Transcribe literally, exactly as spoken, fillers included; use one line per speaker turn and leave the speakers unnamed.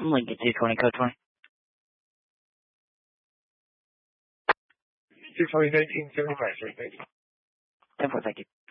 Lincoln two twenty, code twenty.
two twenty, nineteen seventy-five, sir. Thank you.
ten four, thank you.